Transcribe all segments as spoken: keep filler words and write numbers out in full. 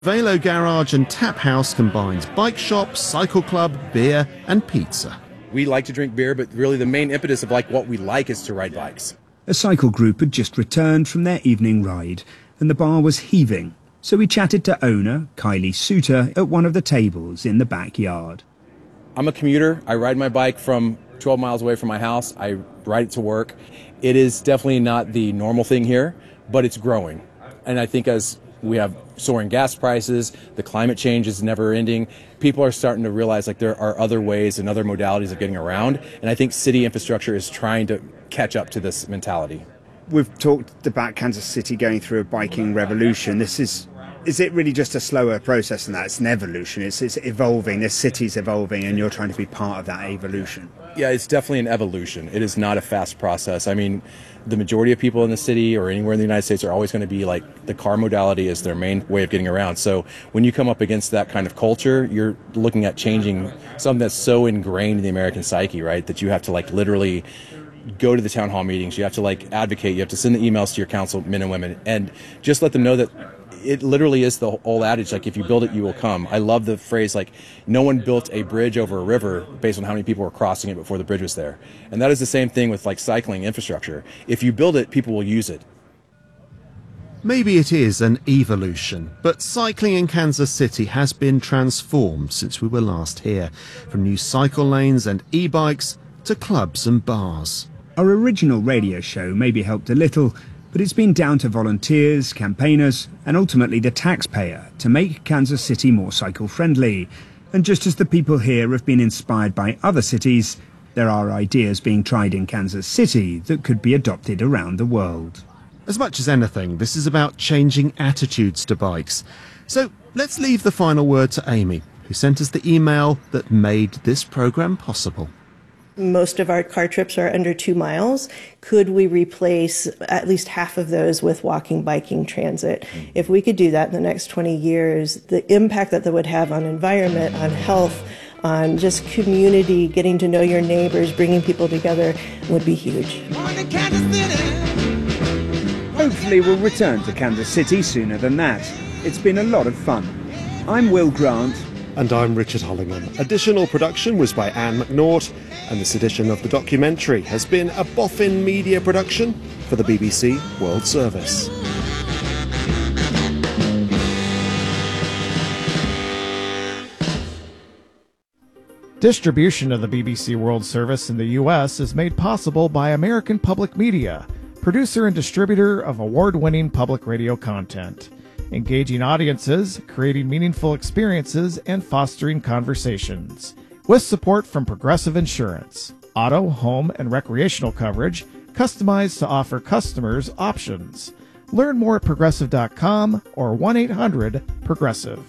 Velo Garage and Tap House combines bike shop, cycle club, beer and pizza. We like to drink beer, but really the main impetus of like what we like is to ride bikes. A cycle group had just returned from their evening ride and the bar was heaving. So we chatted to owner Kylie Suter at one of the tables in the backyard. I'm a commuter. I ride my bike from twelve miles away from my house. I ride it to work. It is definitely not the normal thing here, but it's growing. And I think as we have soaring gas prices, the climate change is never ending, people are starting to realize like there are other ways and other modalities of getting around. And I think city infrastructure is trying to catch up to this mentality. We've talked about Kansas City going through a biking revolution. This is, is it really just a slower process than that? It's an evolution. It's, it's evolving. This city's evolving and you're trying to be part of that evolution. Yeah, it's definitely an evolution. It is not a fast process. I mean, the majority of people in the city or anywhere in the United States are always going to be like the car modality is their main way of getting around. So when you come up against that kind of culture, you're looking at changing something that's so ingrained in the American psyche, right? That you have to like literally go to the town hall meetings. You have to like advocate. You have to send the emails to your councilmen and women and just let them know that it literally is the old adage, like if you build it, you will come. I love the phrase, like no one built a bridge over a river based on how many people were crossing it before the bridge was there. And that is the same thing with like cycling infrastructure. If you build it, people will use it. Maybe it is an evolution, but cycling in Kansas City has been transformed since we were last here, from new cycle lanes and e-bikes to clubs and bars. Our original radio show maybe helped a little, but it's been down to volunteers, campaigners, and ultimately the taxpayer to make Kansas City more cycle-friendly. And just as the people here have been inspired by other cities, there are ideas being tried in Kansas City that could be adopted around the world. As much as anything, this is about changing attitudes to bikes. So let's leave the final word to Amy, who sent us the email that made this programme possible. Most of our car trips are under two miles. Could we replace at least half of those with walking, biking, transit? If we could do that in the next twenty years, the impact that that would have on environment, on health, on just community, getting to know your neighbors, bringing people together would be huge. Hopefully we'll return to Kansas City sooner than that. It's been a lot of fun. I'm Will Grant. And I'm Richard Hollingham. Additional production was by Anne McNaught, and this edition of the documentary has been a Boffin Media production for the B B C World Service. Distribution of the B B C World Service in the U S is made possible by American Public Media, producer and distributor of award-winning public radio content. Engaging audiences, creating meaningful experiences, and fostering conversations. With support from Progressive Insurance, auto, home, and recreational coverage, customized to offer customers options. Learn more at progressive dot com or one eight hundred progressive.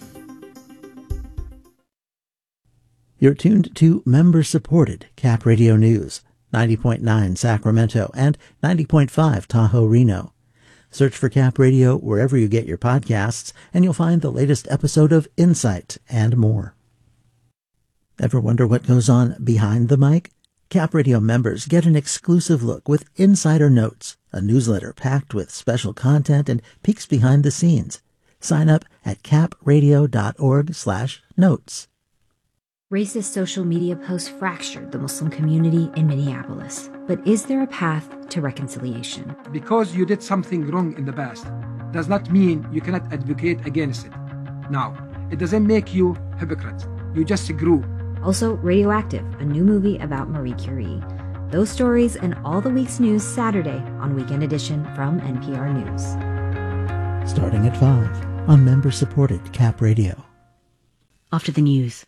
You're tuned to member-supported Cap Radio News, ninety point nine Sacramento and ninety point five Tahoe Reno. Search for Cap Radio wherever you get your podcasts, and you'll find the latest episode of Insight and more. Ever wonder what goes on behind the mic? Cap Radio members get an exclusive look with Insider Notes, a newsletter packed with special content and peeks behind the scenes. Sign up at capradio.org slash notes. Racist social media posts fractured the Muslim community in Minneapolis. But is there a path to reconciliation? Because you did something wrong in the past does not mean you cannot advocate against it. Now, it doesn't make you hypocrite. You just grew. Also, Radioactive, a new movie about Marie Curie. Those stories and all the week's news Saturday on Weekend Edition from N P R News. Starting at five on member-supported Cap Radio. After the news.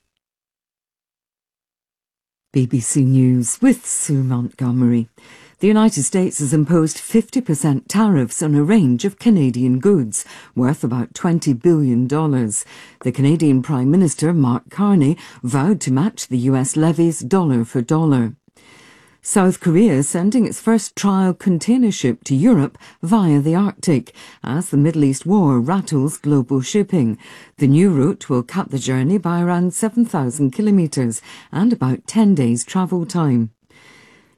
B B C News with Sue Montgomery. The United States has imposed fifty percent tariffs on a range of Canadian goods, worth about twenty billion dollars. The Canadian Prime Minister, Mark Carney, vowed to match the U S levies dollar for dollar. South Korea is sending its first trial container ship to Europe via the Arctic as the Middle East war rattles global shipping. The new route will cut the journey by around seven thousand kilometres and about ten days travel time.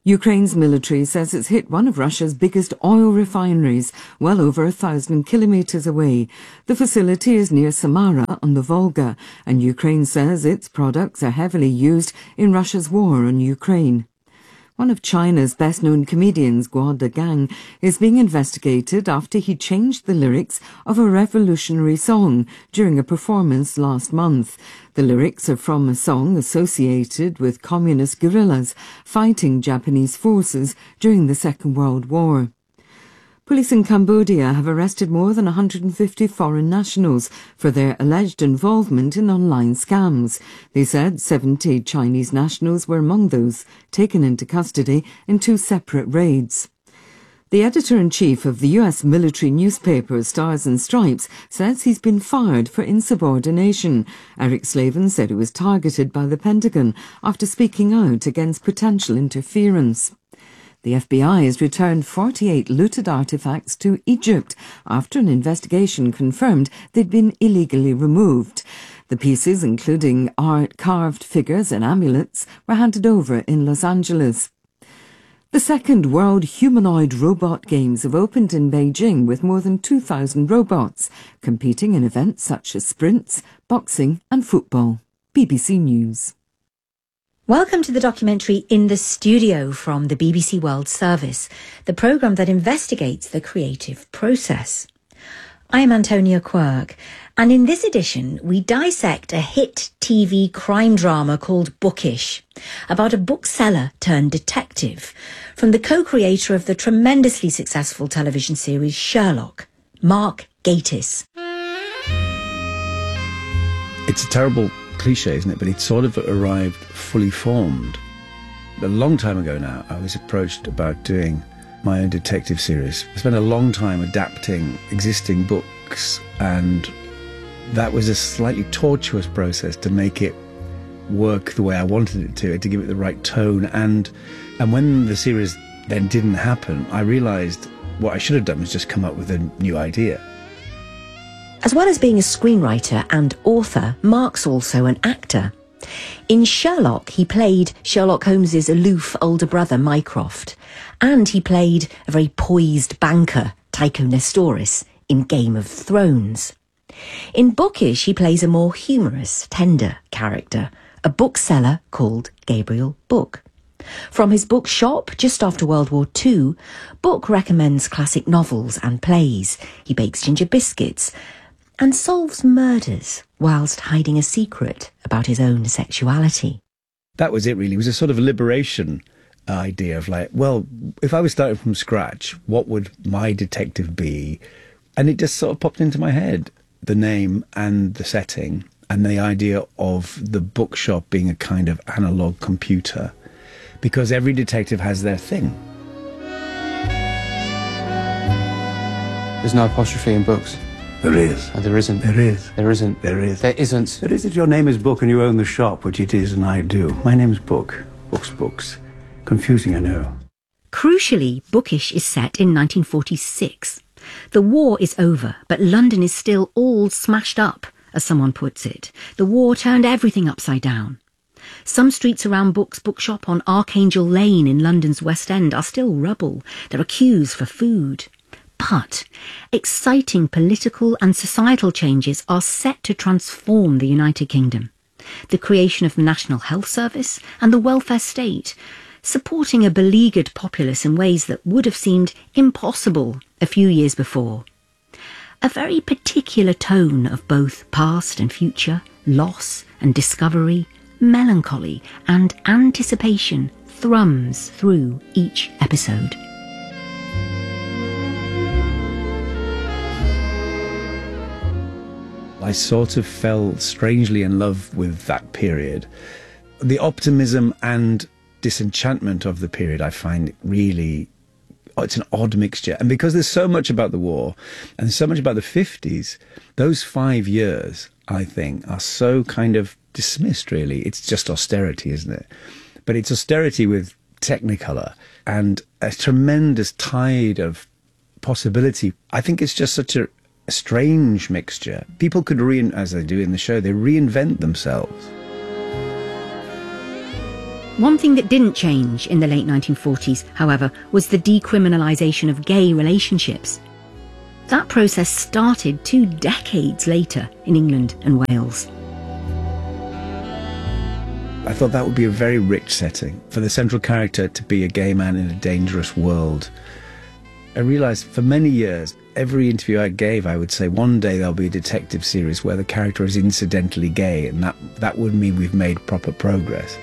Ukraine's military says it's hit one of Russia's biggest oil refineries, well over a thousand kilometres away. The facility is near Samara on the Volga, and Ukraine says its products are heavily used in Russia's war on Ukraine. One of China's best-known comedians, Guo Degang, is being investigated after he changed the lyrics of a revolutionary song during a performance last month. The lyrics are from a song associated with communist guerrillas fighting Japanese forces during the Second World War. Police in Cambodia have arrested more than one hundred fifty foreign nationals for their alleged involvement in online scams. They said seventy Chinese nationals were among those taken into custody in two separate raids. The editor-in-chief of the U S military newspaper Stars and Stripes says he's been fired for insubordination. Eric Slavin said he was targeted by the Pentagon after speaking out against potential interference. The F B I has returned forty-eight looted artefacts to Egypt after an investigation confirmed they'd been illegally removed. The pieces, including art, carved figures and amulets, were handed over in Los Angeles. The second World Humanoid Robot Games have opened in Beijing with more than two thousand robots, competing in events such as sprints, boxing and football. B B C News. Welcome to the documentary In the Studio from the B B C World Service, the programme that investigates the creative process. I'm Antonia Quirk, and in this edition we dissect a hit T V crime drama called Bookish, about a bookseller turned detective, from the co-creator of the tremendously successful television series Sherlock, Mark Gatiss. It's a terrible cliche, isn't it? But it sort of arrived fully formed. A long time ago now, I was approached about doing my own detective series. I spent a long time adapting existing books, and that was a slightly tortuous process to make it work the way I wanted it to, to give it the right tone. And and when the series then didn't happen, I realised what I should have done was just come up with a new idea. As well as being a screenwriter and author, Mark's also an actor. In Sherlock, he played Sherlock Holmes's aloof older brother, Mycroft, and he played a very poised banker, Tycho Nestoris, in Game of Thrones. In Bookish, he plays a more humorous, tender character, a bookseller called Gabriel Book. From his bookshop just after World War Two, Book recommends classic novels and plays. He bakes ginger biscuits and solves murders whilst hiding a secret about his own sexuality. That was it, really. It was a sort of liberation idea of like, well, if I was starting from scratch, what would my detective be? And it just sort of popped into my head, the name and the setting, and the idea of the bookshop being a kind of analogue computer, because every detective has their thing. There's no apostrophe in books. There is. Oh, there isn't. There is. There isn't. There is. There isn't. There is if your name is Book and you own the shop, which it is and I do. My name's Book. Books, books. Confusing, I know. Crucially, Bookish is set in nineteen forty-six. The war is over, but London is still all smashed up, as someone puts it. The war turned everything upside down. Some streets around Book's bookshop on Archangel Lane in London's West End are still rubble. There are queues for food. But exciting political and societal changes are set to transform the United Kingdom. The creation of the National Health Service and the welfare state, supporting a beleaguered populace in ways that would have seemed impossible a few years before. A very particular tone of both past and future, loss and discovery, melancholy and anticipation thrums through each episode. I sort of fell strangely in love with that period. The optimism and disenchantment of the period I find really, oh, it's an odd mixture. And because there's so much about the war and so much about the fifties, those five years, I think, are so kind of dismissed, really. It's just austerity, isn't it? But it's austerity with technicolor and a tremendous tide of possibility. I think it's just such a A strange mixture. People could, re- as they do in the show, they reinvent themselves. One thing that didn't change in the late nineteen forties, however, was the decriminalisation of gay relationships. That process started two decades later in England and Wales. I thought that would be a very rich setting for the central character to be a gay man in a dangerous world. I realised for many years, every interview I gave, I would say one day there'll be a detective series where the character is incidentally gay, and that, that would mean we've made proper progress.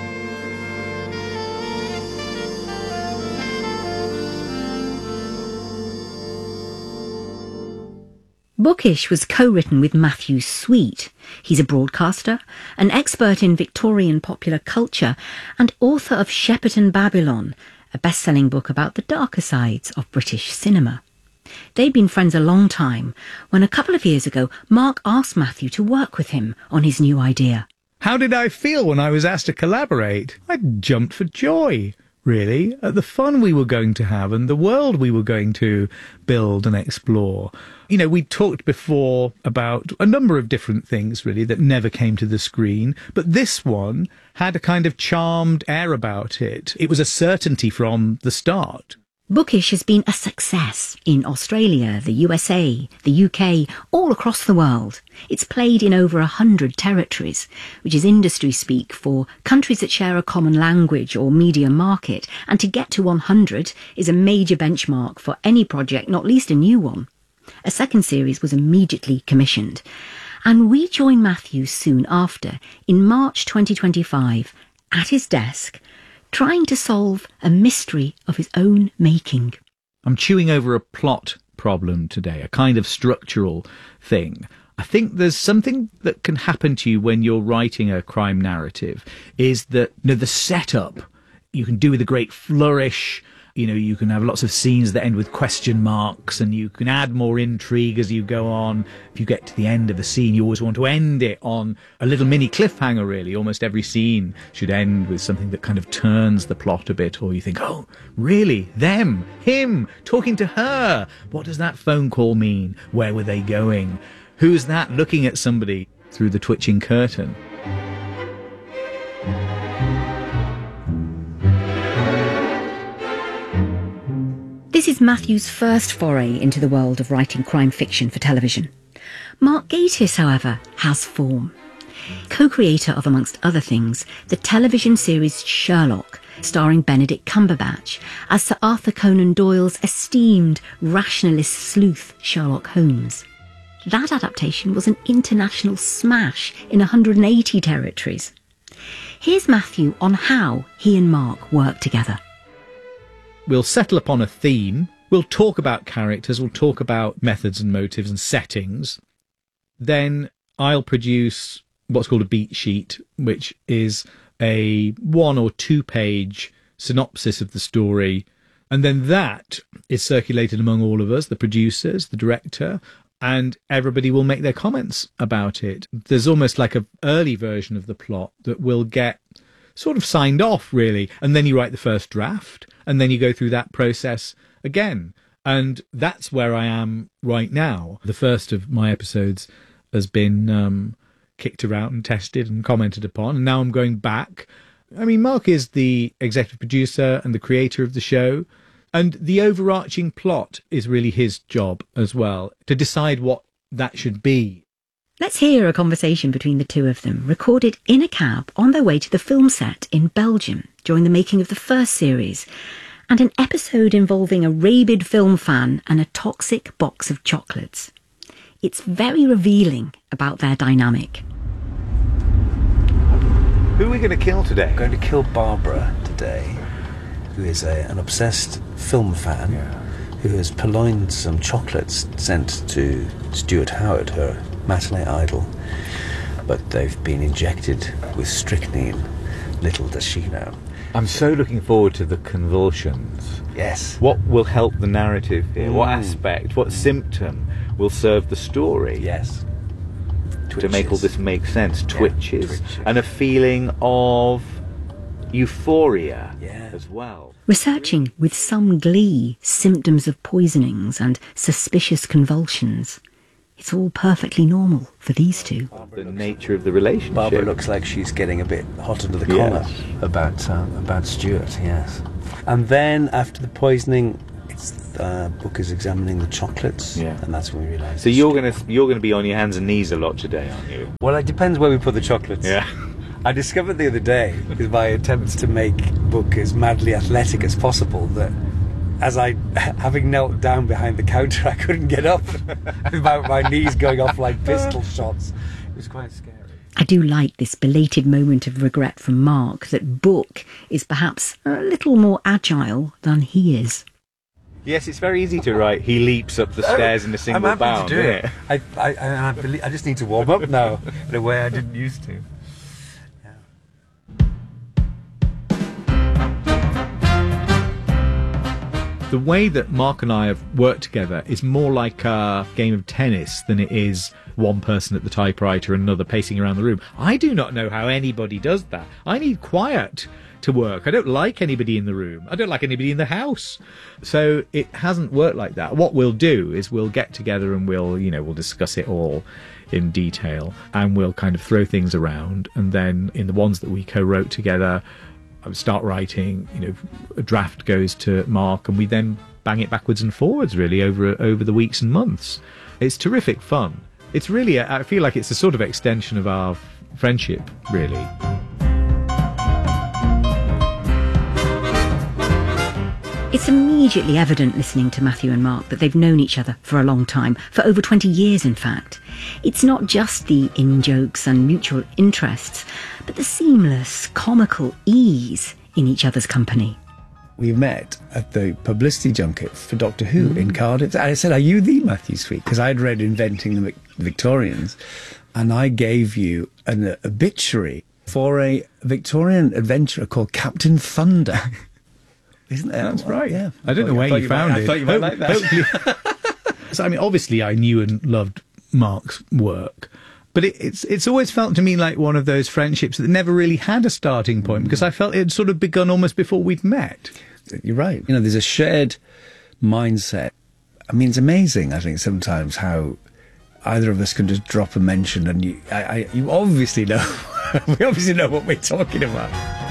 Bookish was co-written with Matthew Sweet. He's a broadcaster, an expert in Victorian popular culture, and author of Shepperton Babylon, a best-selling book about the darker sides of British cinema. They'd been friends a long time when a couple of years ago Mark asked Matthew to work with him on his new idea. How did I feel when I was asked to collaborate? I jumped for joy, really, at the fun we were going to have and the world we were going to build and explore. You know, we talked before about a number of different things, really, that never came to the screen, but this one had a kind of charmed air about it. It was a certainty from the start. Bookish has been a success in Australia, the U S A, the U K, all across the world. It's played in over a hundred territories, which is industry speak for countries that share a common language or media market, and to get to one hundred is a major benchmark for any project, not least a new one. A second series was immediately commissioned, and we join Matthew soon after, in March twenty twenty-five, at his desk, trying to solve a mystery of his own making. I'm chewing over a plot problem today, a kind of structural thing. I think there's something that can happen to you when you're writing a crime narrative, is that, you know, the setup you can do with a great flourish. You know, you can have lots of scenes that end with question marks, and you can add more intrigue as you go on. If you get to the end of a scene, you always want to end it on a little mini cliffhanger, really. Almost every scene should end with something that kind of turns the plot a bit, or you think, oh, really? Them? Him? Talking to her? What does that phone call mean? Where were they going? Who's that looking at somebody through the twitching curtain? This is Matthew's first foray into the world of writing crime fiction for television. Mark Gatiss, however, has form. Co-creator of, amongst other things, the television series Sherlock, starring Benedict Cumberbatch as Sir Arthur Conan Doyle's esteemed rationalist sleuth Sherlock Holmes. That adaptation was an international smash in one hundred eighty territories. Here's Matthew on how he and Mark work together. We'll settle upon a theme, we'll talk about characters, we'll talk about methods and motives and settings. Then I'll produce what's called a beat sheet, which is a one or two page synopsis of the story. And then that is circulated among all of us, the producers, the director, and everybody will make their comments about it. There's almost like an early version of the plot that will get sort of signed off, really, and then you write the first draft, and then you go through that process again. And that's where I am right now. The first of my episodes has been um, kicked around and tested and commented upon, and now I'm going back. I mean, Mark is the executive producer and the creator of the show, and the overarching plot is really his job as well, to decide what that should be. Let's hear a conversation between the two of them, recorded in a cab on their way to the film set in Belgium during the making of the first series, and an episode involving a rabid film fan and a toxic box of chocolates. It's very revealing about their dynamic. Who are we going to kill today? We're going to kill Barbara today, who is a, an obsessed film fan, yeah, who has purloined some chocolates sent to Stuart Howard, her matinee idol, but they've been injected with strychnine. Little does she know. I'm so looking forward to the convulsions. Yes. What will help the narrative here? Mm. What aspect, what symptom will serve the story? Yes. Twitches. To make all this make sense. Twitches. Yeah, twitches. And a feeling of euphoria, yeah, as well. Researching with some glee symptoms of poisonings and suspicious convulsions. It's all perfectly normal for these two. the nature of the relationship. Barbara looks like she's getting a bit hot under the collar Yes. about uh, about Stuart, yes. And then after the poisoning, it's uh, Book is examining the chocolates, Yeah. and that's when we realise. So you're gonna you're gonna be on your hands and knees a lot today, aren't you? Well, it depends where we put the chocolates. Yeah. I discovered the other day, with my attempts to make Book as madly athletic as possible, that as I, having knelt down behind the counter, I couldn't get up without my knees going off like pistol shots. It was quite scary. I do like this belated moment of regret from Mark that Book is perhaps a little more agile than he is. Yes, it's very easy to write. He leaps up the stairs in a single I'm happy bound. to do isn't it. I, I, I, I, believe, I just need to warm up now in a way I didn't used to. The way that Mark and I have worked together is more like a game of tennis than it is one person at the typewriter and another pacing around the room. I do not know how anybody does that. I need quiet to work. I don't like anybody in the room. I don't like anybody in the house. So it hasn't worked like that. What we'll do is we'll get together and we'll, you know, we'll discuss it all in detail and we'll kind of throw things around. And then in the ones that we co-wrote together, I would start writing, you know, a draft goes to Mark and we then bang it backwards and forwards really over over the weeks and months. It's terrific fun. It's really, I feel like it's a sort of extension of our friendship, really. It's immediately evident listening to Matthew and Mark that they've known each other for a long time, for over twenty years in fact. It's not just the in-jokes and mutual interests, but the seamless, comical ease in each other's company. We met at the publicity junket for Doctor Who mm. in Cardiff. And I said, "Are you the Matthew Sweet?" Because I'd read Inventing the Vic- Victorians, and I gave you an obituary for a Victorian adventurer called Captain Thunder. Isn't that That's right? Yeah. I don't know where you, you found might, it. I thought you might like that. Hopefully. So, I mean, obviously I knew and loved Mark's work, but it, it's it's always felt to me like one of those friendships that never really had a starting point because I felt it had sort of begun almost before we'd met. You're right. You know, there's a shared mindset. I mean, it's amazing, I think, sometimes how either of us can just drop a mention and you, I, I, you obviously know, we obviously know what we're talking about.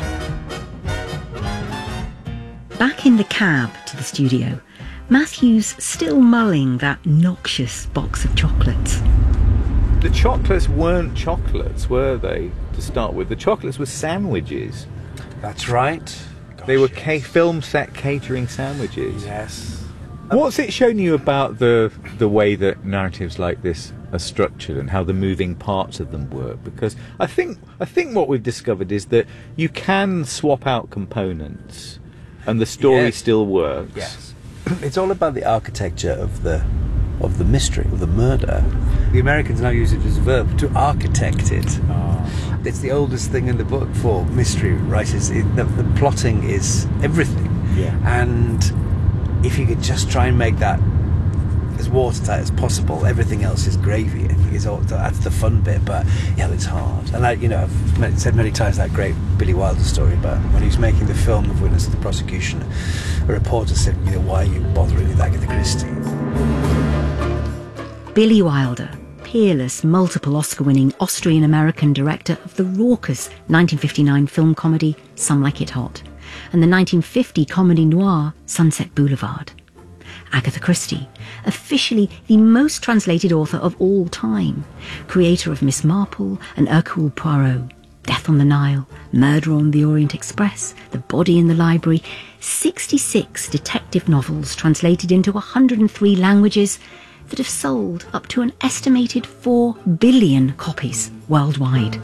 Back in the cab to the studio, Matthew's still mulling that noxious box of chocolates. The chocolates weren't chocolates, were they, to start with? The chocolates were sandwiches. That's right. Gosh, they were yes. ca- film set catering sandwiches. Yes. What's it shown you about the the way that narratives like this are structured and how the moving parts of them work? Because I think I think what we've discovered is that you can swap out components and the story yes. still works. Yes. It's all about the architecture of the of the mystery, of the murder. The Americans now use it as a verb, to architect it. Oh. It's the oldest thing in the book for mystery writers. It, the, the plotting is everything. Yeah. And if you could just try and make that as watertight as possible, everything else is gravy. I think it's all, that's the fun bit, but yeah, it's hard. And I, you know, I've said many times that great Billy Wilder story about when he was making the film of Witness to the Prosecution, a reporter said, you know, why are you bothering with Agatha Christie? Billy Wilder, peerless, multiple Oscar-winning Austrian-American director of the raucous nineteen fifty-nine film comedy Some Like It Hot, and the nineteen fifty comedy noir Sunset Boulevard. Agatha Christie, officially the most translated author of all time, creator of Miss Marple and Hercule Poirot, Death on the Nile, Murder on the Orient Express, The Body in the Library, sixty-six detective novels translated into one hundred three languages that have sold up to an estimated four billion copies worldwide.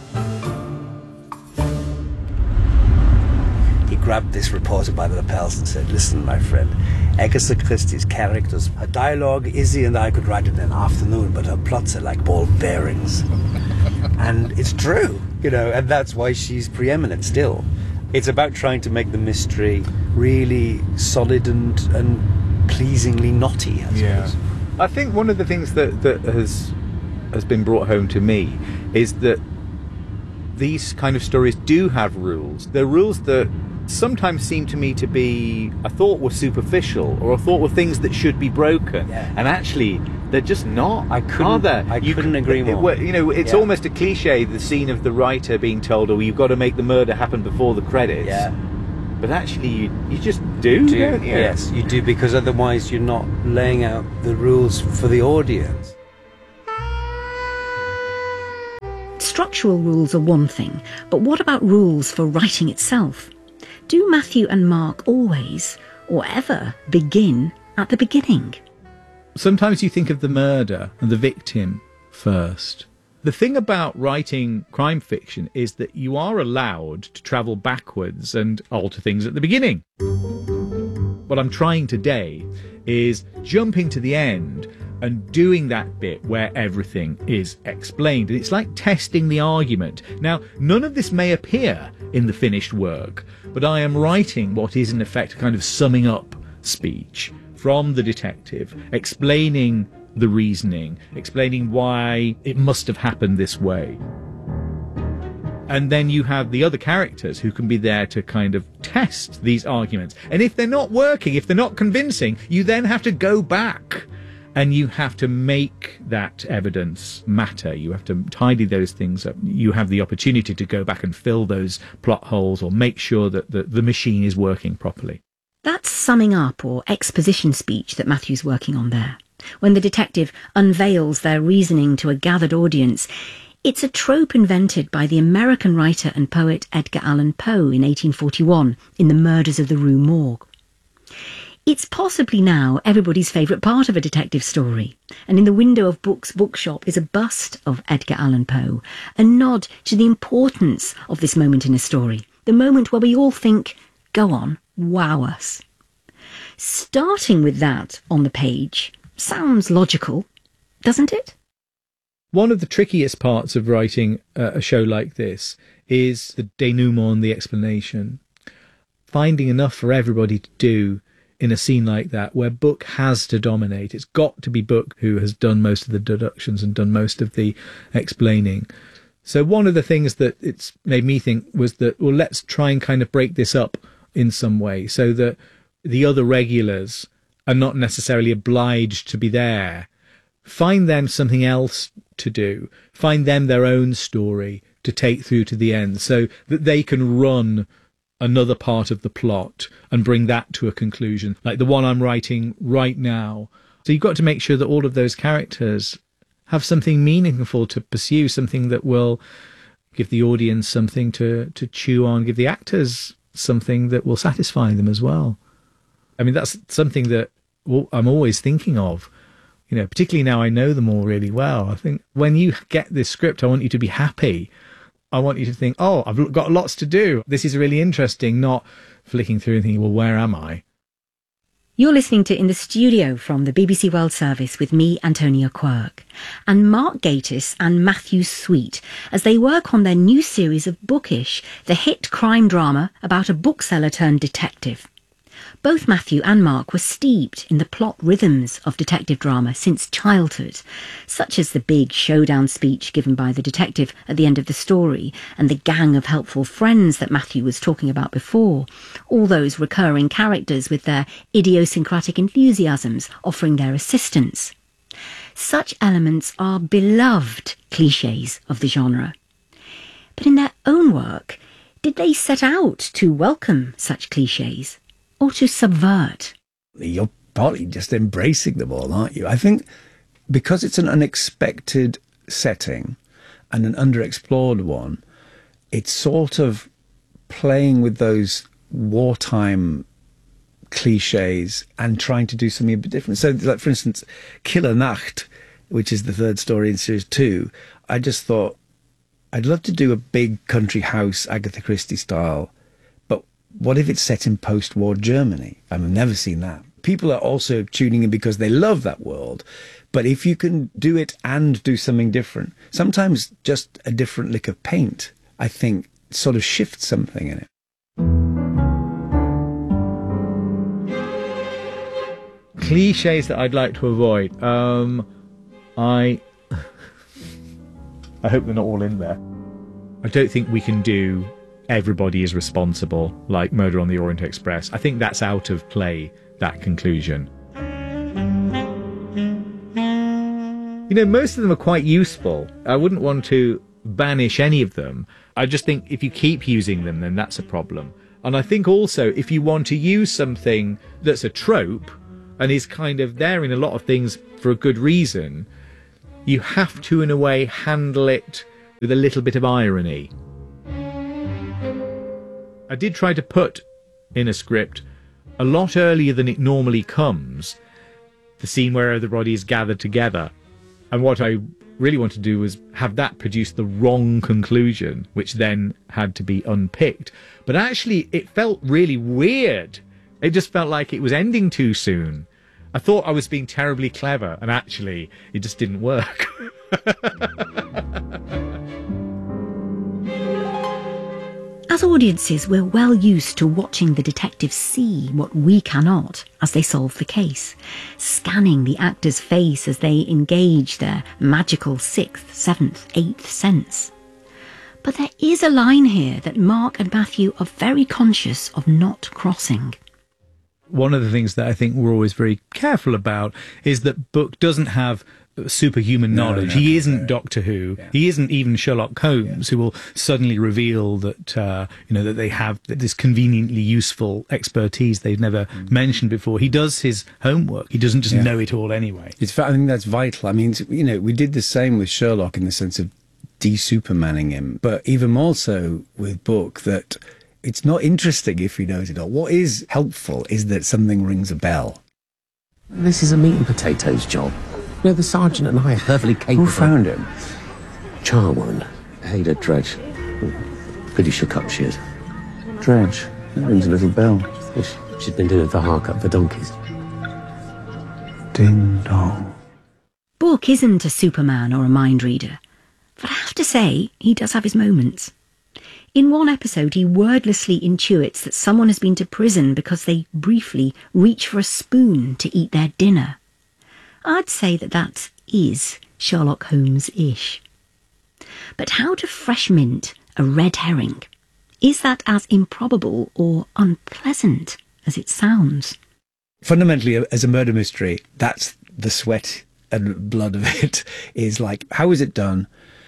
He grabbed this reporter by the lapels and said, "Listen, my friend, Agatha Christie's characters, her dialogue, Izzy and I could write it in an afternoon, but her plots are like ball bearings." And it's true, you know, and that's why she's preeminent still. It's about trying to make the mystery really solid and, and pleasingly knotty, I suppose. Yeah. I think one of the things that, that has has been brought home to me is that these kind of stories do have rules. They're rules that sometimes seem to me to be, I thought were superficial, or I thought were things that should be broken. Yeah. And actually, They're just not. I couldn't, are there? I You couldn't can- agree it- more. it- you know, it's Yeah. almost a cliche, the scene of the writer being told, oh, you've got to make the murder happen before the credits. Yeah. But actually, you, you just do, do, don't you? Yes, you do, because otherwise you're not laying out the rules for the audience. Structural rules are one thing, but what about rules for writing itself? Do Matthew and Mark always, or ever, begin at the beginning? Sometimes you think of the murder and the victim first. The thing about writing crime fiction is that you are allowed to travel backwards and alter things at the beginning. What I'm trying today is jumping to the end and doing that bit where everything is explained. And it's like testing the argument. Now, none of this may appear in the finished work, but I am writing what is in effect a kind of summing up speech from the detective, explaining the reasoning, explaining why it must have happened this way. And then you have the other characters who can be there to kind of test these arguments. And if they're not working, if they're not convincing, you then have to go back and you have to make that evidence matter. You have to tidy those things up. You have the opportunity to go back and fill those plot holes or make sure that the, the machine is working properly. That's summing up or exposition speech that Matthew's working on there. When the detective unveils their reasoning to a gathered audience, it's a trope invented by the American writer and poet Edgar Allan Poe in eighteen forty-one in The Murders of the Rue Morgue. It's possibly now everybody's favourite part of a detective story, and in the window of Books Bookshop is a bust of Edgar Allan Poe, a nod to the importance of this moment in a story, the moment where we all think, go on, wow us. Starting with that on the page sounds logical, doesn't it? One of the trickiest parts of writing uh, a show like this is the denouement, the explanation. Finding enough for everybody to do in a scene like that, where Book has to dominate. It's got to be Book who has done most of the deductions and done most of the explaining. So one of the things that it's made me think was that, well, let's try and kind of break this up in some way so that the other regulars are not necessarily obliged to be there. Find them something else to do. Find them their own story to take through to the end so that they can run another part of the plot and bring that to a conclusion, like the one I'm writing right now. So you've got to make sure that all of those characters have something meaningful to pursue, something that will give the audience something to, to chew on, give the actors something that will satisfy them as well. I mean, that's something that I'm always thinking of, you know, particularly now I know them all really well. I think when you get this script, I want you to be happy. I want you to think, oh, I've got lots to do. This is really interesting, not flicking through and thinking, well, where am I? You're listening to In the Studio from the B B C World Service with me, Antonia Quirk, and Mark Gatiss and Matthew Sweet as they work on their new series of Bookish, the hit crime drama about a bookseller turned detective. Both Matthew and Mark were steeped in the plot rhythms of detective drama since childhood, such as the big showdown speech given by the detective at the end of the story and the gang of helpful friends that Matthew was talking about before, all those recurring characters with their idiosyncratic enthusiasms offering their assistance. Such elements are beloved clichés of the genre. But in their own work, did they set out to welcome such clichés? Or to subvert? You're partly just embracing them all, aren't you? I think because it's an unexpected setting and an underexplored one, it's sort of playing with those wartime cliches and trying to do something a bit different. So, like, for instance, Killer Nacht, which is the third story in series two, I just thought I'd love to do a big country house, Agatha Christie style. What if it's set in post-war Germany? I've never seen that. People are also tuning in because they love that world. But if you can do it and do something different, sometimes just a different lick of paint, I think, sort of shifts something in it. Cliches that I'd like to avoid. Um, I... I hope they're not all in there. I don't think we can do everybody is responsible, like Murder on the Orient Express. I think that's out of play, that conclusion. You know, most of them are quite useful. I wouldn't want to banish any of them. I just think if you keep using them, then that's a problem. And I think also if you want to use something that's a trope and is kind of there in a lot of things for a good reason, you have to, in a way, handle it with a little bit of irony. I did try to put in a script, a lot earlier than it normally comes, the scene where everybody is gathered together. And what I really wanted to do was have that produce the wrong conclusion, which then had to be unpicked. But actually, it felt really weird. It just felt like it was ending too soon. I thought I was being terribly clever, and actually, it just didn't work. As audiences, we're well used to watching the detectives see what we cannot as they solve the case, scanning the actor's face as they engage their magical sixth, seventh, eighth sense. But there is a line here that Mark and Matthew are very conscious of not crossing. One of the things that I think we're always very careful about is that Book doesn't have superhuman knowledge. No, no, he isn't no. Doctor Who. Yeah. He isn't even Sherlock Holmes, yeah. who will suddenly reveal that uh, you know that they have this conveniently useful expertise they've never mm. mentioned before. He does his homework. He doesn't just yeah. know it all anyway. It's, I think that's vital. I mean, you know, we did the same with Sherlock in the sense of de-supermanning him, but even more so with Book, that it's not interesting if he knows it all. What is helpful is that something rings a bell. This is a meat and potatoes job. You know, the sergeant and I are perfectly capable. Who found him? Charwoman, Ada Dredge. Pretty shook up she is. Dredge? That rings a little bell. Yes, she's been doing the hark-up for donkeys. Ding dong. Book isn't a Superman or a mind reader, but I have to say, he does have his moments. In one episode, he wordlessly intuits that someone has been to prison because they briefly reach for a spoon to eat their dinner. I'd say that that is Sherlock Holmes-ish. But how to fresh mint a red herring? Is that as improbable or unpleasant as it sounds? Fundamentally, as a murder mystery, that's the sweat and blood of it, is like, how was it done?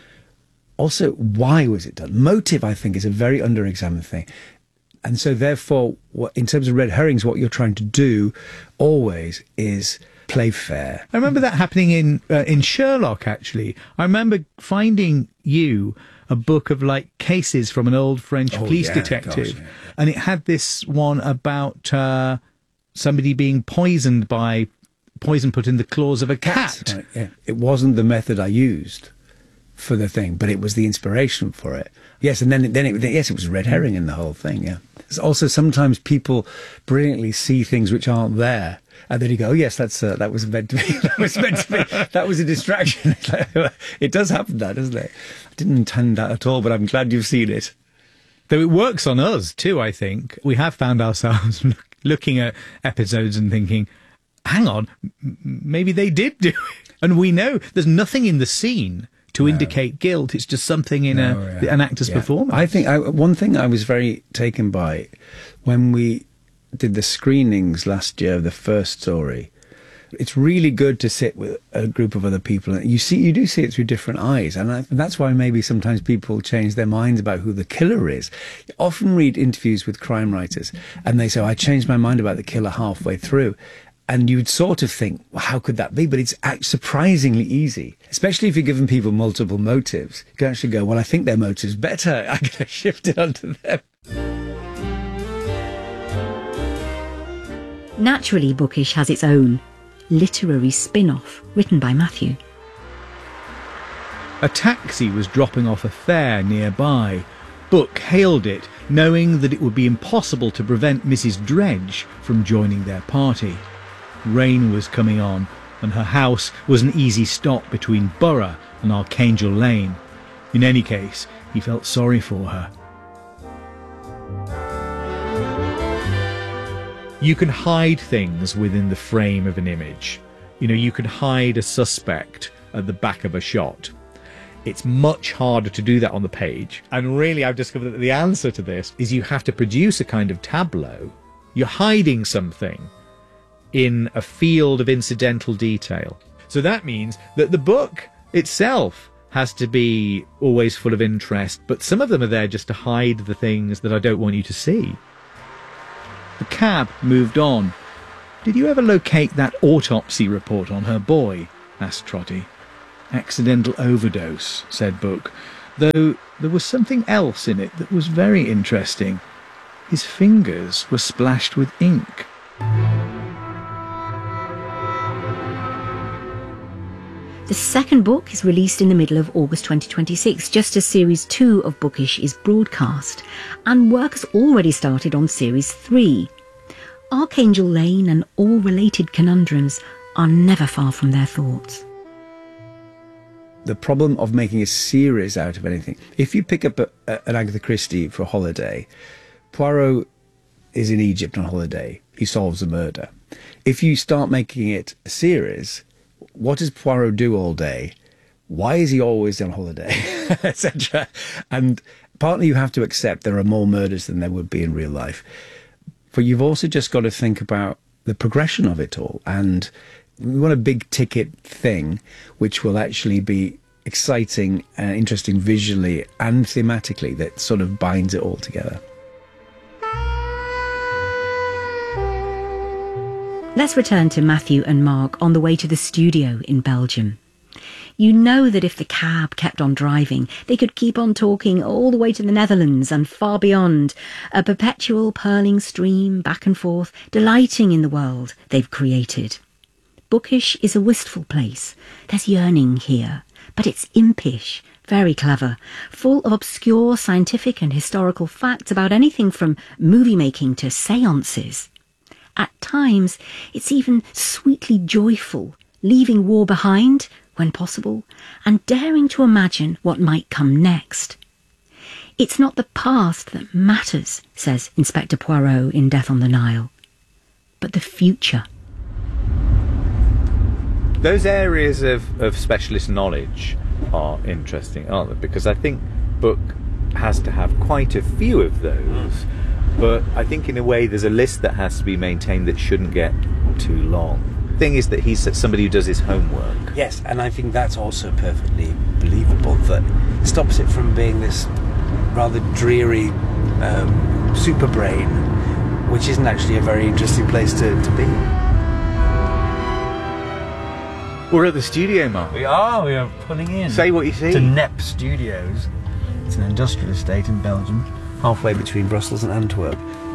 Also, why was it done? Motive, I think, is a very under-examined thing. And so, therefore, what, in terms of red herrings, what you're trying to do always is play fair. I remember that happening in uh, in Sherlock, actually. I remember finding you a book of, like, cases from an old French oh, police yeah, detective. gosh, yeah. And it had this one about uh, somebody being poisoned by poison put in the claws of a cat. Right, yeah. It wasn't the method I used for the thing, but it was the inspiration for it. Yes, and then then it, yes, it was red herring in the whole thing. Yeah. It's also, sometimes people brilliantly see things which aren't there, and then you go, "Oh yes, that's uh, that was meant to be. That was meant to be. That was a distraction." It does happen, that, doesn't it? I didn't intend that at all, but I'm glad you've seen it. Though it works on us too. I think we have found ourselves looking at episodes and thinking, "Hang on, m- maybe they did do it," and we know there's nothing in the scene to no. indicate guilt. It's just something in no, a, yeah. an actor's yeah. performance. I think I, one thing I was very taken by when we did the screenings last year of the first story, it's really good to sit with a group of other people, and you see, you do see it through different eyes, and, I, and that's why maybe sometimes people change their minds about who the killer is. You often read interviews with crime writers, and they say, oh, "I changed my mind about the killer halfway through." And you'd sort of think, well, how could that be? But it's surprisingly easy, especially if you're giving people multiple motives. You can actually go, well, I think their motive's better. I'm going to shift it onto them. Naturally, Bookish has its own literary spin-off written by Matthew. A taxi was dropping off a fare nearby. Book hailed it, knowing that it would be impossible to prevent Missus Dredge from joining their party. Rain was coming on, and her house was an easy stop between Borough and Archangel Lane. In any case, he felt sorry for her. You can hide things within the frame of an image. You know, you can hide a suspect at the back of a shot. It's much harder to do that on the page. And really, I've discovered that the answer to this is you have to produce a kind of tableau. You're hiding something in a field of incidental detail. So that means that the book itself has to be always full of interest, but some of them are there just to hide the things that I don't want you to see. The cab moved on. "Did you ever locate that autopsy report on her boy?" asked Trotty. "Accidental overdose," said Book, though there was something else in it that was very interesting. His fingers were splashed with ink. The second book is released in the middle of August twenty twenty-six, just as Series two of Bookish is broadcast, and work has already started on Series three. Archangel Lane and all related conundrums are never far from their thoughts. The problem of making a series out of anything. If you pick up a, a, an Agatha Christie for a holiday, Poirot is in Egypt on holiday. He solves a murder. If you start making it a series, what does Poirot do all day? Why is he always on holiday? et cetera. And partly you have to accept there are more murders than there would be in real life. But you've also just got to think about the progression of it all. And we want a big ticket thing which will actually be exciting and interesting visually and thematically, that sort of binds it all together. Let's return to Matthew and Mark on the way to the studio in Belgium. You know that if the cab kept on driving, they could keep on talking all the way to the Netherlands and far beyond, a perpetual purling stream back and forth, delighting in the world they've created. Bookish is a wistful place. There's yearning here, but it's impish, very clever, full of obscure scientific and historical facts about anything from movie making to seances. At times, it's even sweetly joyful, leaving war behind, when possible, and daring to imagine what might come next. It's not the past that matters, says Inspector Poirot in Death on the Nile, but the future. Those areas of, of specialist knowledge are interesting, aren't they? Because I think Book has to have quite a few of those. But I think in a way there's a list that has to be maintained that shouldn't get too long. The thing is that he's somebody who does his homework. Yes, and I think that's also perfectly believable, that stops it from being this rather dreary um, super brain, which isn't actually a very interesting place to, to be. We're at the studio, Mark. We are, we are pulling in. Say what you see. To N E P Studios. It's an industrial estate in Belgium. Halfway between Brussels and Antwerp.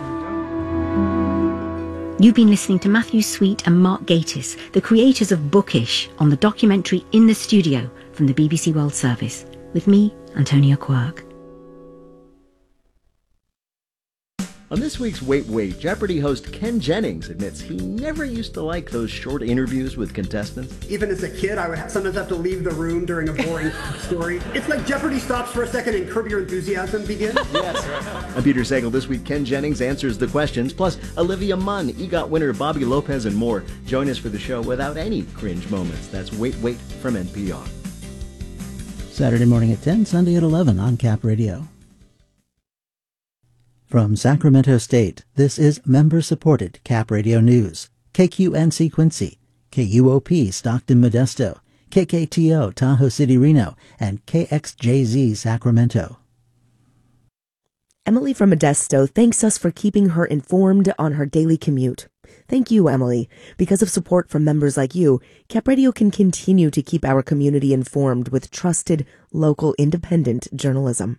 You've been listening to Matthew Sweet and Mark Gatiss, the creators of Bookish, on the documentary In the Studio from the B B C World Service, with me, Antonia Quirk. On this week's Wait Wait, Jeopardy host Ken Jennings admits he never used to like those short interviews with contestants. Even as a kid, I would have, sometimes have to leave the room during a boring story. It's like Jeopardy stops for a second and Curb Your Enthusiasm begins. Yes. I'm Peter Sagal. This week, Ken Jennings answers the questions, plus Olivia Munn, EGOT winner Bobby Lopez, and more. Join us for the show without any cringe moments. That's Wait Wait from N P R. Saturday morning at ten, Sunday at eleven on Cap Radio. From Sacramento State, this is member-supported Cap Radio News. K Q N C Quincy, K U O P Stockton Modesto, K K T O Tahoe City Reno, and K X J Z Sacramento. Emily from Modesto thanks us for keeping her informed on her daily commute. Thank you, Emily. Because of support from members like you, Cap Radio can continue to keep our community informed with trusted, local, independent journalism.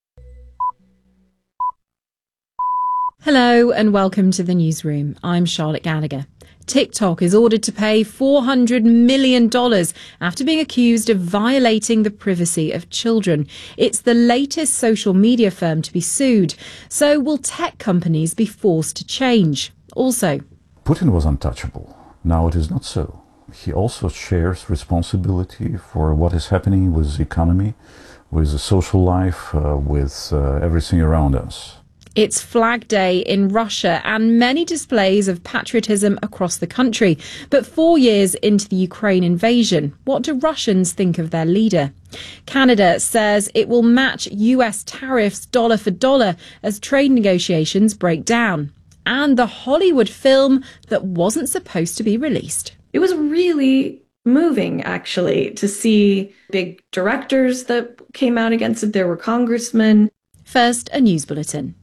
Hello and welcome to the newsroom. I'm Charlotte Gallagher. TikTok is ordered to pay four hundred million dollars after being accused of violating the privacy of children. It's the latest social media firm to be sued. So will tech companies be forced to change? Also, Putin was untouchable. Now it is not so. He also shares responsibility for what is happening with the economy, with the social life, uh, with uh, everything around us. it's Flag Day in Russia and many displays of patriotism across the country. But four years into the Ukraine invasion, what do Russians think of their leader? Canada says it will match U S tariffs dollar for dollar as trade negotiations break down. And the Hollywood film that wasn't supposed to be released. It was really moving, actually, to see big directors that came out against it. There were congressmen. First, a news bulletin.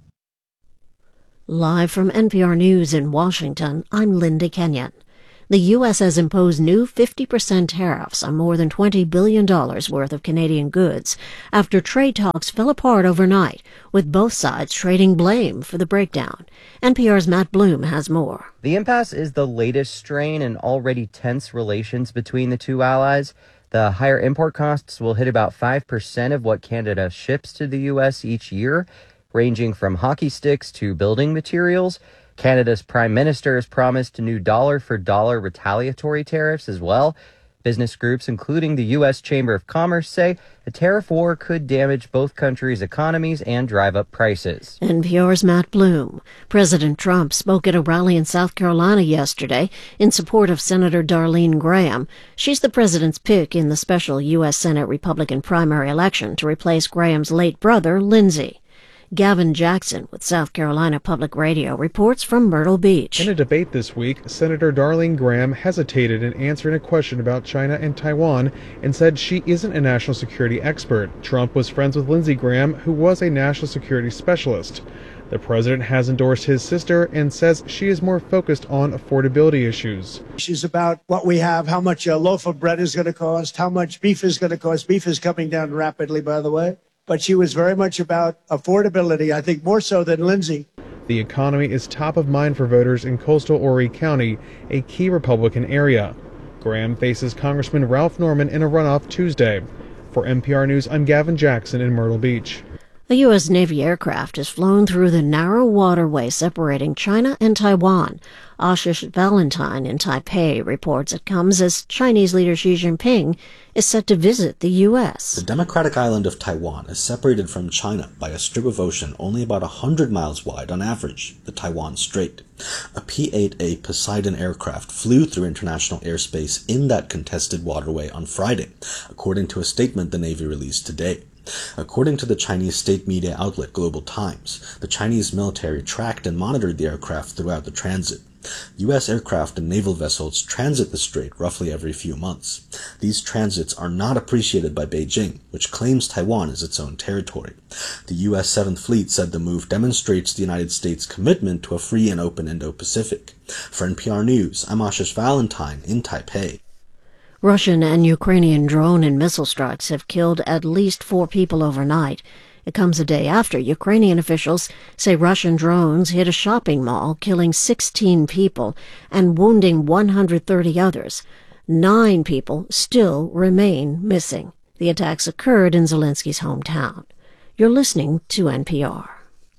Live from N P R News in Washington, I'm Linda Kenyon. The U S has imposed new fifty percent tariffs on more than twenty billion dollars worth of Canadian goods after trade talks fell apart overnight, with both sides trading blame for the breakdown. N P R's Matt Bloom has more. The impasse is the latest strain in already tense relations between the two allies. The higher import costs will hit about five percent of what Canada ships to the U S each year, ranging from hockey sticks to building materials. Canada's Prime Minister has promised new dollar-for-dollar retaliatory tariffs as well. Business groups, including the U S Chamber of Commerce, say a tariff war could damage both countries' economies and drive up prices. N P R's Matt Bloom. President Trump spoke at a rally in South Carolina yesterday in support of Senator Darlene Graham. She's the president's pick in the special U S Senate Republican primary election to replace Graham's late brother, Lindsey. Gavin Jackson with South Carolina Public Radio reports from Myrtle Beach. In a debate this week, Senator Darlene Graham hesitated in answering a question about China and Taiwan and said she isn't a national security expert. Trump was friends with Lindsey Graham, who was a national security specialist. The president has endorsed his sister and says she is more focused on affordability issues. She's about what we have, how much a loaf of bread is going to cost, how much beef is going to cost. Beef is coming down rapidly, by the way. But she was very much about affordability, I think more so than Lindsey. The economy is top of mind for voters in coastal Horry County, a key Republican area. Graham faces Congressman Ralph Norman in a runoff Tuesday. For N P R News, I'm Gavin Jackson in Myrtle Beach. A U S Navy aircraft has flown through the narrow waterway separating China and Taiwan. Ashish Valentine in Taipei reports it comes as Chinese leader Xi Jinping is set to visit the U S. The democratic island of Taiwan is separated from China by a strip of ocean only about one hundred miles wide on average, the Taiwan Strait. A P eight A Poseidon aircraft flew through international airspace in that contested waterway on Friday, according to a statement the Navy released today. According to the Chinese state media outlet Global Times, the Chinese military tracked and monitored the aircraft throughout the transit. U S aircraft and naval vessels transit the strait roughly every few months. These transits are not appreciated by Beijing, which claims Taiwan as its own territory. The U S seventh Fleet said the move demonstrates the United States' commitment to a free and open Indo-Pacific. For N P R News, I'm Ashish Valentine in Taipei. Russian and Ukrainian drone and missile strikes have killed at least four people overnight. It comes a day after Ukrainian officials say Russian drones hit a shopping mall, killing sixteen people and wounding one hundred thirty others. Nine people still remain missing. The attacks occurred in Zelensky's hometown. You're listening to N P R.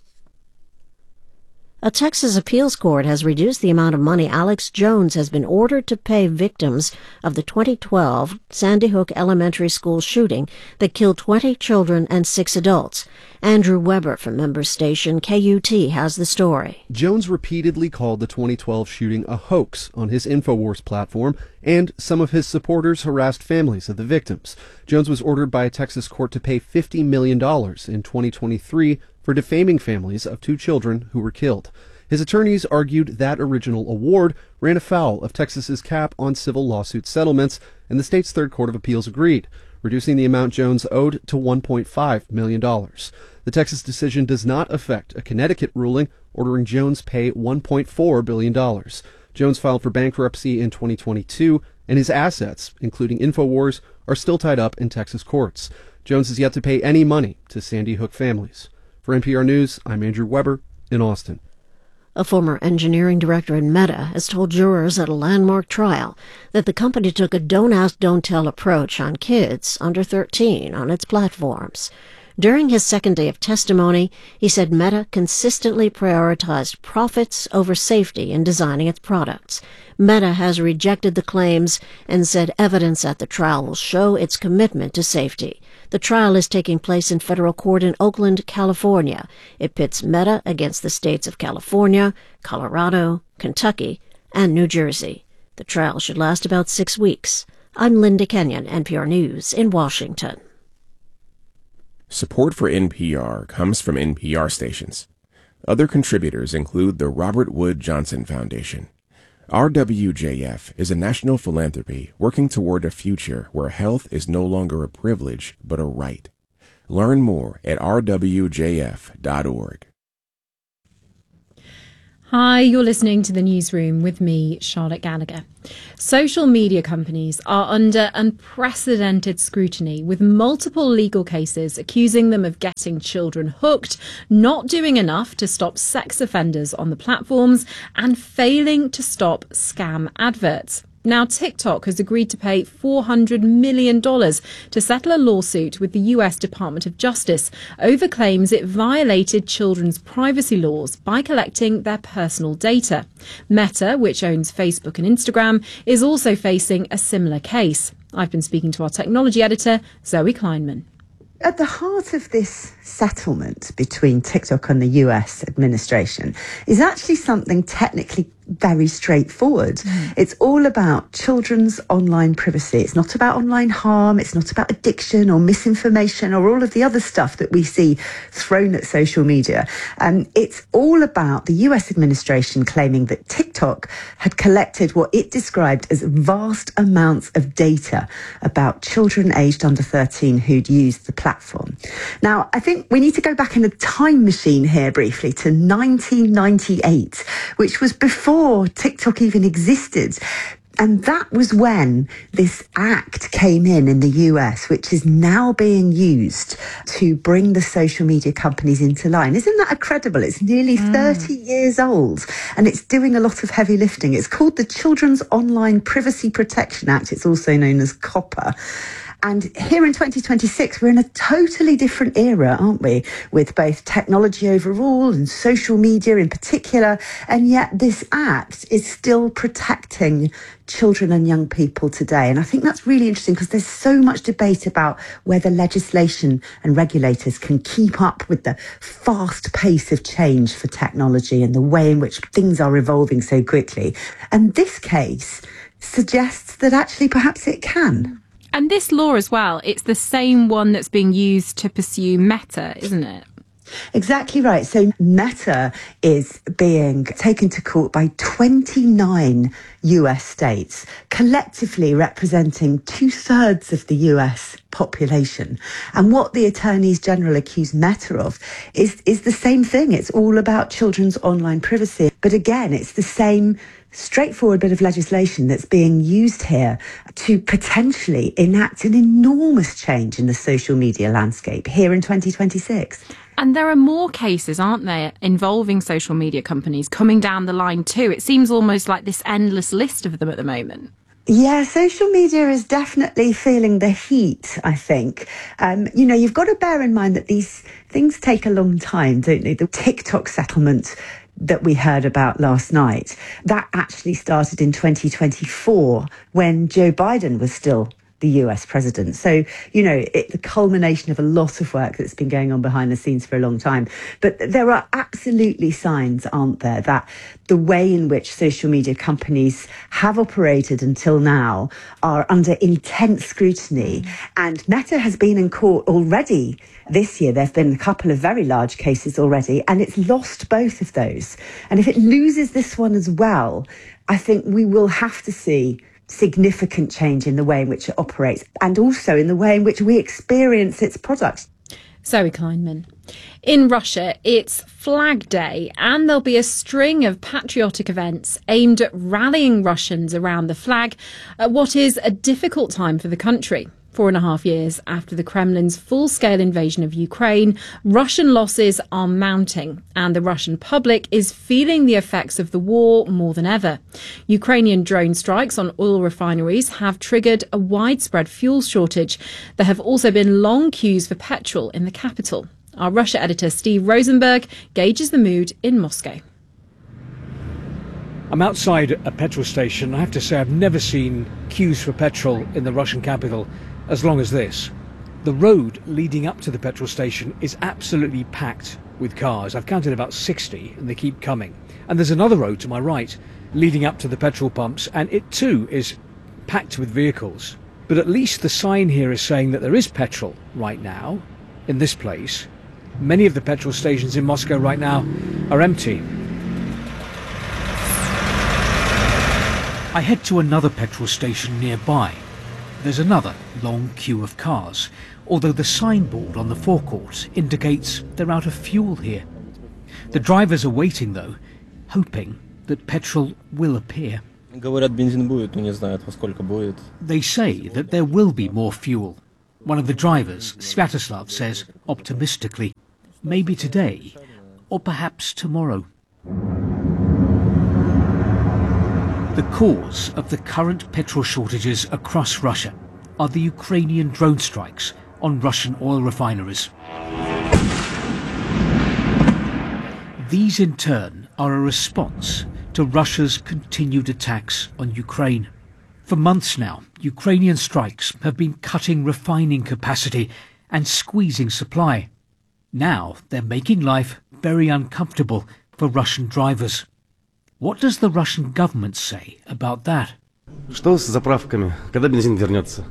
A Texas appeals court has reduced the amount of money Alex Jones has been ordered to pay victims of the twenty twelve Sandy Hook Elementary School shooting that killed twenty children and six adults. Andrew Weber from member station K U T has the story. Jones repeatedly called the twenty twelve shooting a hoax on his InfoWars platform, and some of his supporters harassed families of the victims. Jones was ordered by a Texas court to pay fifty million dollars in twenty twenty-three for defaming families of two children who were killed. His attorneys argued that original award ran afoul of Texas's cap on civil lawsuit settlements, and the state's Third Court of Appeals agreed, reducing the amount Jones owed to one point five million dollars. The Texas decision does not affect a Connecticut ruling ordering Jones pay one point four billion dollars. Jones filed for bankruptcy in twenty twenty-two, and his assets, including InfoWars, are still tied up in Texas courts. Jones has yet to pay any money to Sandy Hook families. For N P R News, I'm Andrew Weber in Austin. A former engineering director at Meta has told jurors at a landmark trial that the company took a don't-ask, don't-tell approach on kids under thirteen on its platforms. During his second day of testimony, he said Meta consistently prioritized profits over safety in designing its products. Meta has rejected the claims and said evidence at the trial will show its commitment to safety. The trial is taking place in federal court in Oakland, California. It pits Meta against the states of California, Colorado, Kentucky, and New Jersey. The trial should last about six weeks. I'm Linda Kenyon, N P R News in Washington. Support for N P R comes from N P R stations. Other contributors include the Robert Wood Johnson Foundation, R W J F is a national philanthropy working toward a future where health is no longer a privilege but a right. Learn more at r w j f dot org. Hi, you're listening to The Newsroom with me, Charlotte Gallagher. Social media companies are under unprecedented scrutiny, with multiple legal cases accusing them of getting children hooked, not doing enough to stop sex offenders on the platforms, and failing to stop scam adverts. Now, TikTok has agreed to pay four hundred million dollars to settle a lawsuit with the U S Department of Justice over claims it violated children's privacy laws by collecting their personal data. Meta, which owns Facebook and Instagram, is also facing a similar case. I've been speaking to our technology editor, Zoe Kleinman. At the heart of this settlement between TikTok and the U S administration is actually something technically very straightforward. Mm. It's all about children's online privacy. It's not about online harm. It's not about addiction or misinformation or all of the other stuff that we see thrown at social media. Um, it's all about the U S administration claiming that TikTok had collected what it described as vast amounts of data about children aged under thirteen who'd used the platform. Now, I think we need to go back in a time machine here briefly to nineteen ninety-eight, which was before TikTok even existed. And that was when this act came in in the U S, which is now being used to bring the social media companies into line. Isn't that incredible? It's nearly mm. thirty years old and it's doing a lot of heavy lifting. It's called the Children's Online Privacy Protection Act. It's also known as COPPA. And here in twenty twenty-six, we're in a totally different era, aren't we? With both technology overall and social media in particular. And yet this act is still protecting children and young people today. And I think that's really interesting because there's so much debate about whether legislation and regulators can keep up with the fast pace of change for technology and the way in which things are evolving so quickly. And this case suggests that actually perhaps it can. And this law as well, it's the same one that's being used to pursue Meta, isn't it? Exactly right. So Meta is being taken to court by twenty-nine U S states, collectively representing two-thirds of the U S population. And what the attorneys general accuse Meta of is, is the same thing. It's all about children's online privacy. But again, it's the same straightforward bit of legislation that's being used here to potentially enact an enormous change in the social media landscape here in twenty twenty-six. And there are more cases, aren't there, involving social media companies coming down the line too. It seems almost like this endless list of them at the moment. Yeah, social media is definitely feeling the heat, I think. Um, you know, you've got to bear in mind that these things take a long time, don't they? The TikTok settlement that we heard about last night, that actually started in twenty twenty-four when Joe Biden was still the U S president. So, you know, it's the culmination of a lot of work that's been going on behind the scenes for a long time. But there are absolutely signs, aren't there, that the way in which social media companies have operated until now are under intense scrutiny. Mm. And Meta has been in court already this year. There have been a couple of very large cases already, and it's lost both of those. And if it loses this one as well, I think we will have to see significant change in the way in which it operates and also in the way in which we experience its products. Zoe Kleinman. In Russia, it's Flag Day, and there'll be a string of patriotic events aimed at rallying Russians around the flag at what is a difficult time for the country. Four and a half years after the Kremlin's full-scale invasion of Ukraine, Russian losses are mounting, and the Russian public is feeling the effects of the war more than ever. Ukrainian drone strikes on oil refineries have triggered a widespread fuel shortage. There have also been long queues for petrol in the capital. Our Russia editor Steve Rosenberg gauges the mood in Moscow. I'm outside a petrol station. I have to say I've never seen queues for petrol in the Russian capital as long as this. The road leading up to the petrol station is absolutely packed with cars. I've counted about sixty and they keep coming. And there's another road to my right leading up to the petrol pumps, and it too is packed with vehicles. But at least the sign here is saying that there is petrol right now in this place. Many of the petrol stations in Moscow right now are empty. I head to another petrol station nearby. There's another long queue of cars, although the signboard on the forecourt indicates they're out of fuel here. The drivers are waiting, though, hoping that petrol will appear. They say that there will be more fuel. One of the drivers, Sviatoslav, says optimistically, maybe today, or perhaps tomorrow. The cause of the current petrol shortages across Russia are the Ukrainian drone strikes on Russian oil refineries. These in turn are a response to Russia's continued attacks on Ukraine. For months now, Ukrainian strikes have been cutting refining capacity and squeezing supply. Now they're making life very uncomfortable for Russian drivers. What does the Russian government say about that? Что с заправками? Когда бензин вернется?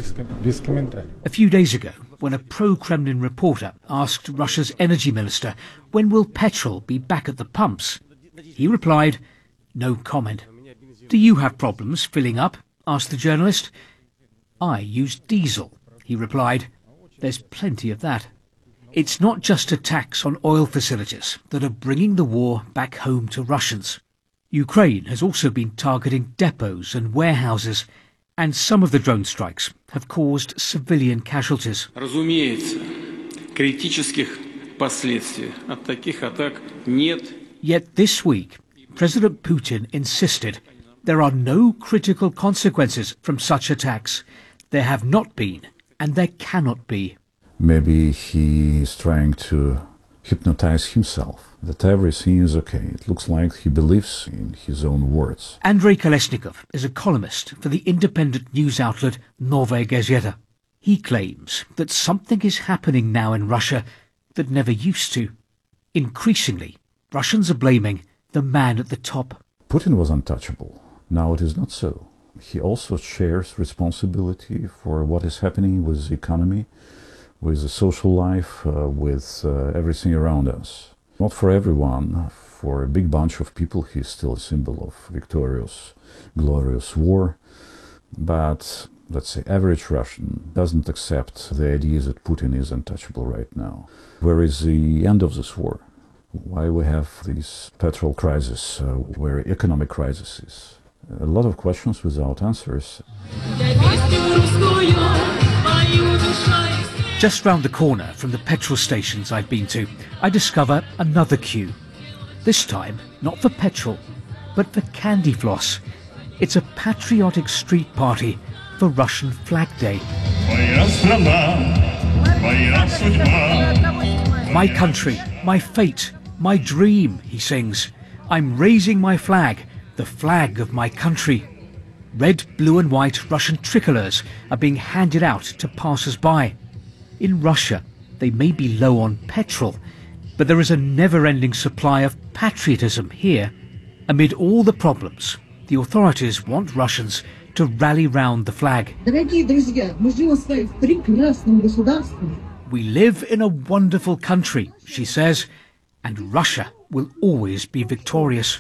A few days ago, when a pro-Kremlin reporter asked Russia's energy minister, when will petrol be back at the pumps? He replied, no comment. Do you have problems filling up? Asked the journalist. I use diesel, he replied. There's plenty of that. It's not just attacks on oil facilities that are bringing the war back home to Russians. Ukraine has also been targeting depots and warehouses, and some of the drone strikes have caused civilian casualties. Разумеется, критических последствий от таких атак нет. Yet this week, President Putin insisted there are no critical consequences from such attacks. There have not been, and there cannot be. Maybe he is trying to hypnotize himself, that everything is okay. It looks like he believes in his own words. Andrei Kolesnikov is a columnist for the independent news outlet Novaya Gazeta. He claims that something is happening now in Russia that never used to. Increasingly, Russians are blaming the man at the top. Putin was untouchable. Now it is not so. He also shares responsibility for what is happening with the economy, with the social life, uh, with uh, everything around us. Not for everyone. For a big bunch of people, he is still a symbol of victorious, glorious war. But, let's say, average Russian doesn't accept the idea that Putin is untouchable right now. Where is the end of this war? Why we have this petrol crisis, uh, where economic crisis is? A lot of questions without answers. Just round the corner from the petrol stations I've been to, I discover another queue. This time, not for petrol, but for candy floss. It's a patriotic street party for Russian Flag Day. My country, my fate, my dream, he sings. I'm raising my flag, the flag of my country. Red, blue and white Russian tricolours are being handed out to passers-by. In Russia, they may be low on petrol, but there is a never-ending supply of patriotism here. Amid all the problems, the authorities want Russians to rally round the flag. We live in a wonderful country, she says, and Russia will always be victorious.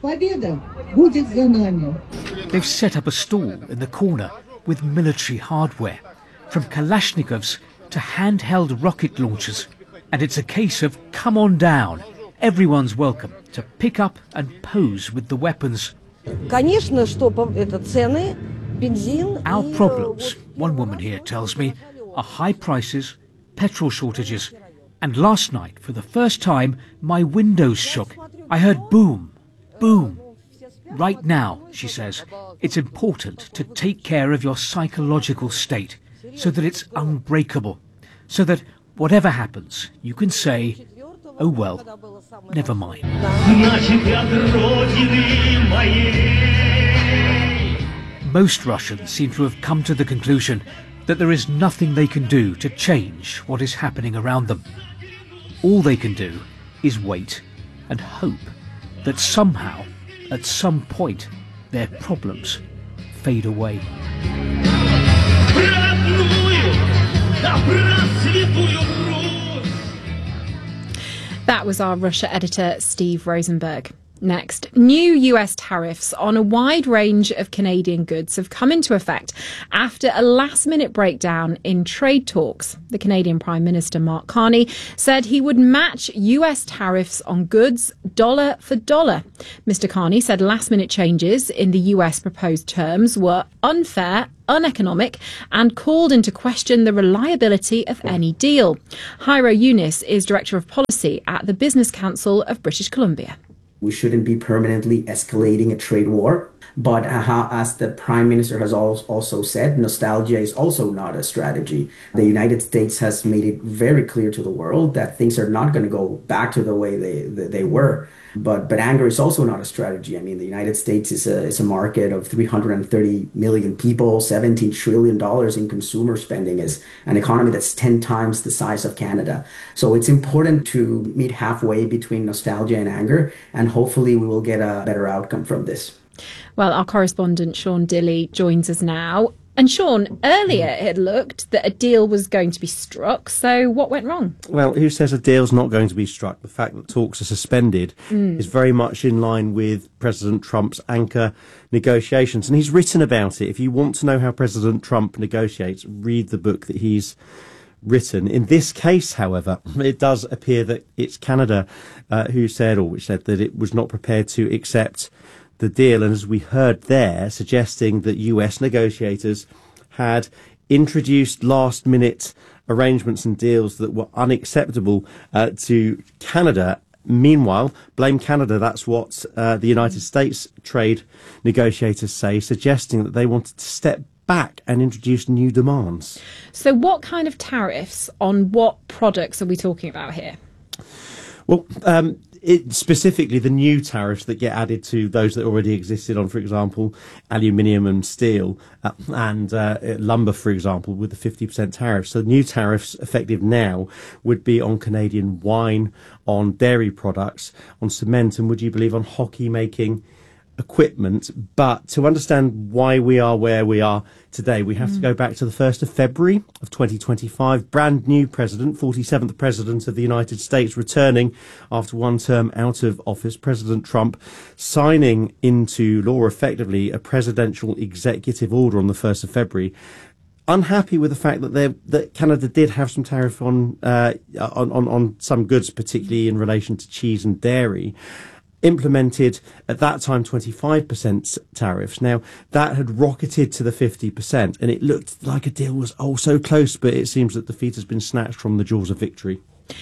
They've set up a stall in the corner with military hardware, from Kalashnikovs to handheld rocket launchers, and it's a case of come on down. Everyone's welcome to pick up and pose with the weapons. Our problems, one woman here tells me, are high prices, petrol shortages, and last night, for the first time, my windows shook. I heard boom, boom. Right now, she says, it's important to take care of your psychological state so that it's unbreakable, so that whatever happens, you can say, oh well, never mind. Most Russians seem to have come to the conclusion that there is nothing they can do to change what is happening around them. All they can do is wait and hope that somehow, at some point, their problems fade away. That was our Russia editor, Steve Rosenberg. Next, new U S tariffs on a wide range of Canadian goods have come into effect after a last-minute breakdown in trade talks. The Canadian Prime Minister, Mark Carney, said he would match U S tariffs on goods dollar for dollar. Mister Carney said last-minute changes in the U S proposed terms were unfair, uneconomic, and called into question the reliability of any deal. Jairo Yunis is Director of Policy at the Business Council of British Columbia. We shouldn't be permanently escalating a trade war. But uh, as the Prime Minister has also said, nostalgia is also not a strategy. The United States has made it very clear to the world that things are not going to go back to the way they they were. But but anger is also not a strategy. I mean, the United States is a is a market of three hundred thirty million people, seventeen trillion dollars in consumer spending, is an economy that's ten times the size of Canada. So it's important to meet halfway between nostalgia and anger, and hopefully we will get a better outcome from this. Well, our correspondent Sean Dilley joins us now. And Sean, earlier it looked that a deal was going to be struck. So what went wrong? Well, who says a deal's not going to be struck? The fact that talks are suspended mm. is very much in line with President Trump's anchor negotiations. And he's written about it. If you want to know how President Trump negotiates, read the book that he's written. In this case, however, it does appear that it's Canada uh, who said, or which said that it was not prepared to accept the deal, and as we heard there, suggesting that U S negotiators had introduced last-minute arrangements and deals that were unacceptable uh, to Canada. Meanwhile, blame Canada, that's what uh, the United States trade negotiators say, suggesting that they wanted to step back and introduce new demands. So what kind of tariffs on what products are we talking about here? Well, um, it, specifically the new tariffs that get added to those that already existed on, for example, aluminium and steel uh, and uh, lumber, for example, with the fifty percent tariff. So new tariffs effective now would be on Canadian wine, on dairy products, on cement, and would you believe on hockey making equipment. But to understand why we are where we are today, we have mm. to go back to the first of February of twenty twenty-five. Brand new president, forty-seventh president of the United States, returning after one term out of office, President Trump, signing into law effectively a presidential executive order on the first of February. Unhappy with the fact that they that Canada did have some tariff on, uh, on on on some goods, particularly in relation to cheese and dairy. Implemented at that time twenty-five percent tariffs. Now, that had rocketed to the fifty percent, and it looked like a deal was oh so close, but it seems that defeat has been snatched from the jaws of victory.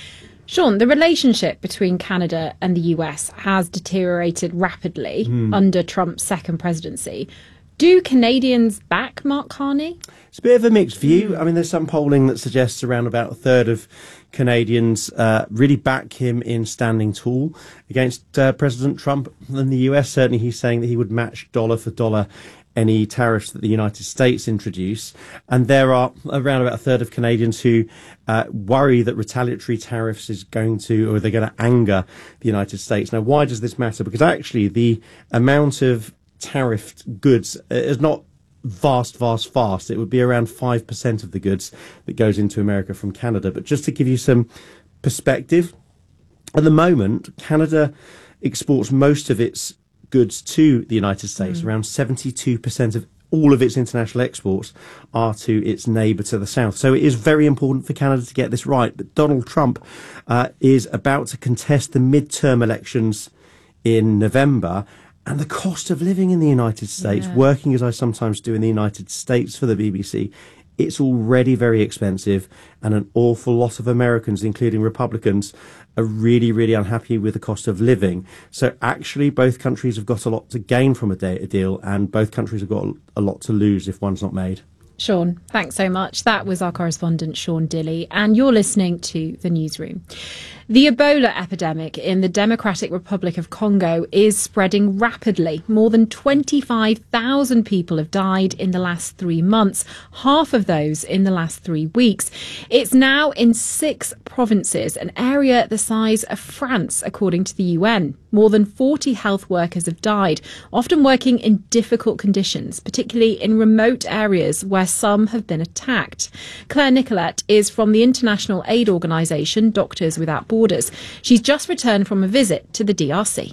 Sean, the relationship between Canada and the U S has deteriorated rapidly mm. under Trump's second presidency. Do Canadians back Mark Carney? It's a bit of a mixed view. I mean, there's some polling that suggests around about a third of Canadians uh, really back him in standing tall against uh, President Trump. In the U S, certainly he's saying that he would match dollar for dollar any tariffs that the United States introduce. And there are around about a third of Canadians who uh, worry that retaliatory tariffs is going to, or they're going to anger the United States. Now, why does this matter? Because actually the amount of tariffed goods is not vast, vast, vast. It would be around five percent of the goods that goes into America from Canada. But just to give you some perspective, at the moment, Canada exports most of its goods to the United States. Mm. Around seventy-two percent of all of its international exports are to its neighbour to the south. So it is very important for Canada to get this right. But Donald Trump uh, is about to contest the midterm elections in November. And the cost of living in the United States, yeah. working as I sometimes do in the United States for the B B C, it's already very expensive. And an awful lot of Americans, including Republicans, are really, really unhappy with the cost of living. So actually, both countries have got a lot to gain from a, de- a deal, and both countries have got a lot to lose if one's not made. Sean, thanks so much. That was our correspondent, Sean Dilley, and you're listening to The Newsroom. The Ebola epidemic in the Democratic Republic of Congo is spreading rapidly. More than twenty-five thousand people have died in the last three months, half of those in the last three weeks. It's now in six provinces, an area the size of France, according to the U N. More than forty health workers have died, often working in difficult conditions, particularly in remote areas where some have been attacked. Claire Nicolette is from the international aid organisation Doctors Without Borders. She's just returned from a visit to the D R C.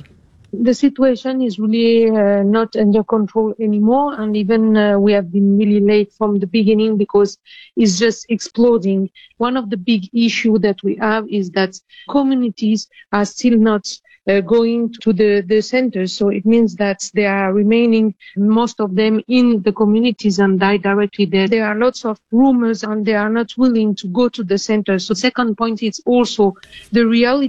The situation is really uh, not under control anymore, and even uh, we have been really late from the beginning because it's just exploding. One of the big issues that we have is that communities are still not uh, going to the, the centers, so it means that they are remaining, most of them, in the communities and die directly there. There are lots of rumors and they are not willing to go to the centers. So second point is also the reality